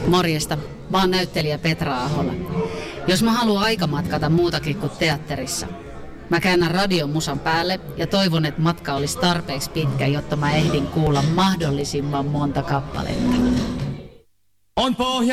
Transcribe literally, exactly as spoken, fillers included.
Morjesta, mä oon näyttelijä Petra Ahola. Jos mä haluan aikamatkata muutakin kuin teatterissa, mä käännän radion musan päälle ja toivon, että matka olisi tarpeeksi pitkä, jotta mä ehdin kuulla mahdollisimman monta kappaletta. On pohja